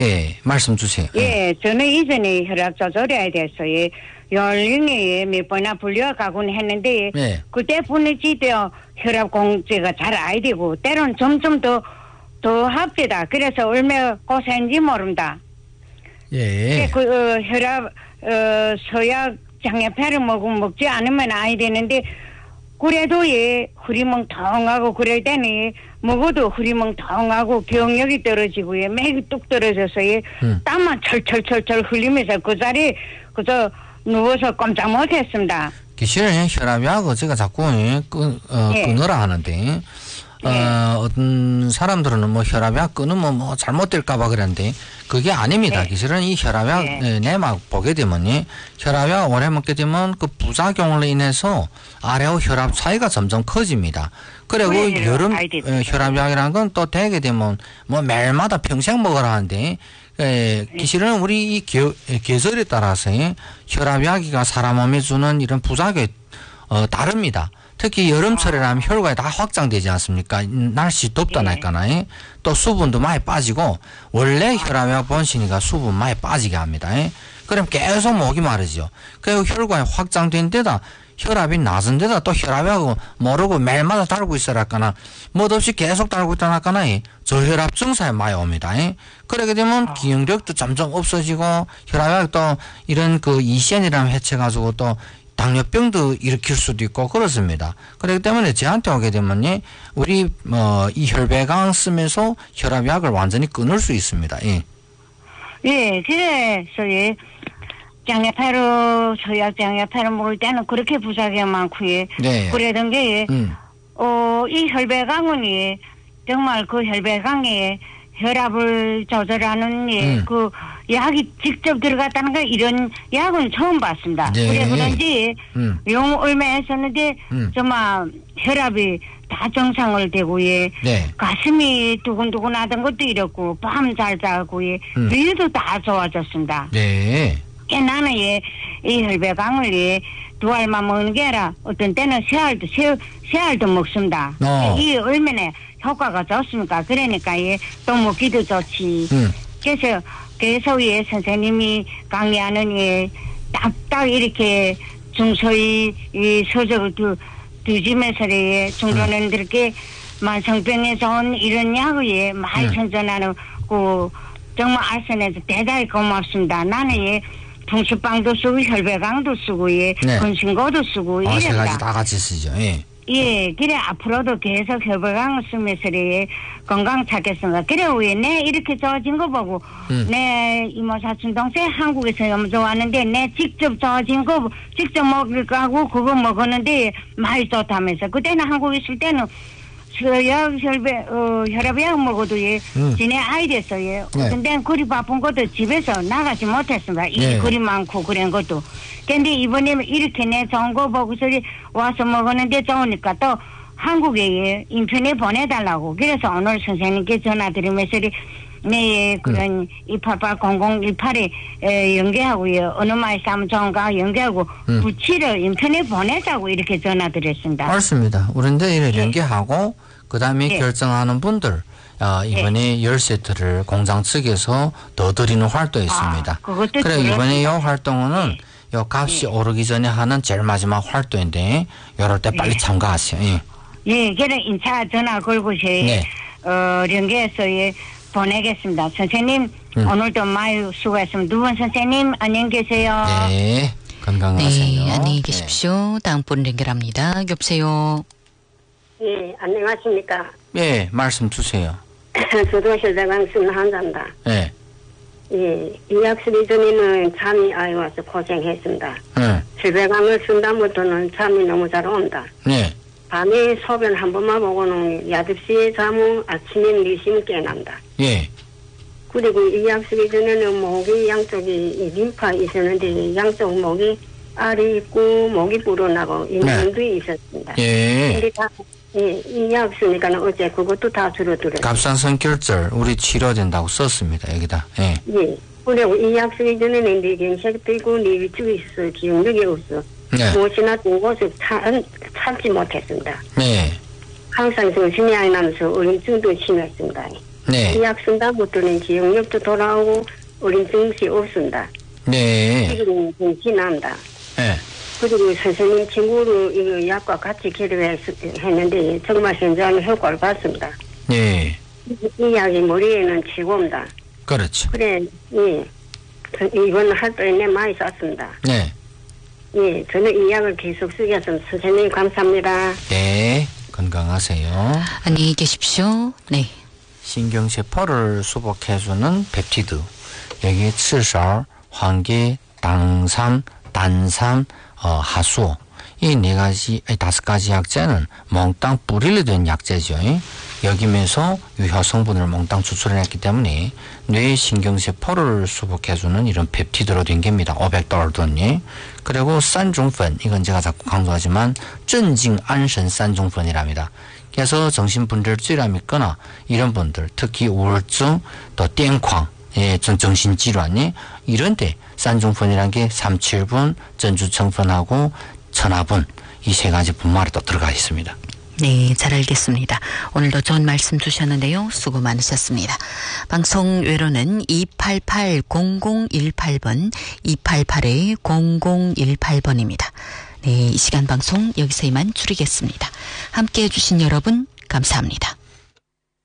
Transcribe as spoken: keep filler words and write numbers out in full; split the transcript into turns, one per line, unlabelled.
예, 말씀 주세요.
예, 저는 이전에 혈압 조절에 대해서 예, 연령에 몇 번이나 불려가곤 했는데
예.
그때 분해지되어 혈압 공제가 잘 안 되고 때로는 점점 더, 더 합니다. 그래서 얼마나 고생인지 모른다.
예.
그 어, 혈압 어, 서약 장애패를 먹, 먹지 않으면 아이 되는데 그래도 예 흐리멍텅하고 그럴 때는 먹어도 흐리멍텅하고 기억력이 떨어지고 예 맥이 뚝 떨어져서 예
음.
땀만 철철철철 흘리면서 그 자리에 그저 누워서 꼼짝 못했습니다.
사실은 혈압약을 제가 자꾸 끊, 어,
예.
끊으라 하는데 어,
예.
어떤 사람들은 뭐 혈압약 끊으면 뭐 잘못될까봐 그랬는데 그게 아닙니다.
예.
사실은 이 혈압약
예.
내막 보게 되면 혈압약 오래 먹게 되면 그 부작용으로 인해서 아래와 혈압 차이가 점점 커집니다. 그리고
예.
여름
알겠습니다.
어, 혈압약이라는 건 또 되게 되면 뭐 매일마다 평생 먹으라 하는데 예, 사실은 우리 이 겨, 계절에 따라서 혈압약이가 사람 몸에 주는 이런 부작용이 어, 다릅니다. 특히 여름철이라면 혈관이 다 확장되지 않습니까? 날씨 덥다 나니까요. 또 수분도 많이 빠지고 원래 혈압약 본신이가 수분 많이 빠지게 합니다. 그럼 계속 목이 마르죠. 그리고 혈관이 확장된 데다 혈압이 낮은 데다 또 혈압약을 모르고 매일마다 달고 있어라까나 멋없이 계속 달고 있다나까나 저혈압 증상이 많이 옵니다. 그러게 되면 기억력도 점점 없어지고 혈압약 또 이런 그 이센이라는 해체 가지고 또 당뇨병도 일으킬 수도 있고 그렇습니다. 그렇기 때문에 저한테 오게 되면 우리 어, 이 혈배강 쓰면서 혈압약을 완전히 끊을 수 있습니다. 예.
예, 그래서 예 장애패로 서약 장애패로 먹을 때는 그렇게 부작용 많고 예
네.
그러던 게
음.
어, 이 혈배강은 예 정말 그 혈배강에 혈압을 조절하는 예,
음.
그 약이 직접 들어갔다는 거 이런 약은 처음 봤습니다.
네.
그래 그런지
음.
용 얼마 했었는데
음.
정말 혈압이 다 정상을 되고 예
네.
가슴이 두근두근하던 것도 이렇고 밤 잘 자고 예
음.
위도 다 좋아졌습니다.
네.
예, 나는 예 이 혈배강을 예 두 알만 먹는 게 아니라 어떤 때는 세 알도 세, 세 알도 먹습니다.
어.
이 얼마나 효과가 좋습니까? 그러니까 예 또 먹기도 좋지.
음.
그래서 계속 예 선생님이 강의하는 예 딱딱 이렇게 중소위 이 서적을 두 두지면서 예 중견원들께 만성병에서 온 이런 약을 예 많이
음.
선전하는 그 정말 알선해서 대단히 고맙습니다. 나는 예 풍수빵도 쓰고 혈배강도 쓰고 예
네.
건신고도 쓰고
아, 세 가지
이랬다.
다 같이 쓰죠. 예.
예, 그래 앞으로도 계속 혈배강을 쓰면서 예, 건강 찾겠습니다. 그래 왜 내 이렇게 좋아진 거 보고
음.
내 이모 사촌 동생 한국에서 너무 좋았는데 내 직접 좋아진 거 직접 먹을 거하고 그거 먹었는데 많이 좋다면서 그때는 한국에 있을 때는 혈압 혈배 어 혈압약 먹어도 예
음.
지네 아이 됐어 예.
네.
근데 그리 바쁜 것도 집에서 나가지 못했습니다. 이
네.
그리 많고 그런 것도. 근데 이번에 이렇게 내 좋은 거 보고서 와서 먹었는데 좋으니까 또 한국에 인편에 보내달라고. 그래서 오늘 선생님께 전화드리면서 내 그런 이팔팔 공공일팔에 연계하고요. 어느 마을 사무총과 연계하고
음.
부치를 인편에 보내자고 이렇게 전화드렸습니다.
맞습니다. 우리인데 이를
예.
연계하고 그 다음에
예.
결정하는 분들 어, 이번에 열 세트를 공장 측에서 더 드리는 활동이 있습니다.
아, 그것도
그래
들었습니다.
이번에 이 활동은
예.
요 값이
예.
오르기 전에 하는 제일 마지막 활동인데 요럴 때 빨리
예.
참가하세요. 예.
예, 그래 인차 전화 걸고서
네.
어 연계해서 예 보내겠습니다. 선생님
음.
오늘도 많이 수고했습니다. 두 분 선생님 안녕히 계세요.
네. 건강하세요.
네, 안녕히 계십시오. 다음 분 연결합니다. 여보세요.
예, 안녕하십니까.
예, 말씀 주세요.
저도 혈배강 쓰는 환자입니다.
예.
예, 이 약 쓰기 전에는 잠이 아이 와서 고생했습니다.
예.
혈배강을 쓴 다음부터는 잠이 너무 잘 온다.
네.
밤에 소변 한 번만 보고는 야듭시에 자면 아침에 미심 깨난다.
예.
그리고 이 약 쓰기 전에는 목이 양쪽이 이 림파 있었는데 양쪽 목이 알이 있고 목이 불어나고 인중도
네.
있었습니다.
예.
근데 다, 예, 이 약 쓰니까는 어제 그것도 다 줄어들어요.
갑상선결절 우리 치료된다고 썼습니다. 여기다. 예.
예. 그리고 이 약 쓰기 전에는 뇌경색도 있고 뇌 위축이 있어 기억력이 없어.
네.
무엇이나 두 곳을 참, 참지 못했습니다.
네.
항상 정신이 안 나면서 어림증도 심했습니다.
네.
이 약 쓴 다음부터는 기억력도 돌아오고 어린 증시 없습니다.
네.
지금 좀 지납니다.
네.
그리고 선생님 친구로 이거 약과 같이 기록했는데 정말 현저한 효과를 봤습니다.
네.
이, 이 약이 머리에는 최고입니다.
그렇죠.
그래, 예. 저 이번 활동에 내 많이 썼습니다.
네.
예, 저는 이 약을 계속 쓰겠습니다. 선생님 감사합니다.
네. 건강하세요.
안녕히 계십시오. 네.
신경세포를 수복해주는 펩티드. 여기 칠살, 황계, 당산, 단산, 어, 하수. 이 네 가지, 이 다섯 가지 약재는 몽땅 뿌리로 된 약재죠. 여기면서 유효 성분을 몽땅 추출해냈기 때문에 뇌의 신경세포를 수복해주는 이런 펩티드로 된 겁니다. 오백 달러돈이. 그리고 싼종펀, 이건 제가 자꾸 강조하지만镇静安神싼종펀이랍니다. 그래서 정신분절질환이 있거나 이런 분들, 특히 우울증, 또 땡쾅, 예, 정신질환이 이런데 싼종펀이라는 게 삼칠분, 전주청펀하고 천하분 이 세 가지 분말이 또 들어가 있습니다.
네, 잘 알겠습니다. 오늘도 좋은 말씀 주셨는데요. 수고 많으셨습니다. 방송 외로는 이팔팔 공공일팔 번, 이팔팔 공공일팔 번입니다. 네, 이 시간 방송 여기서 이만 줄이겠습니다. 함께해 주신 여러분 감사합니다.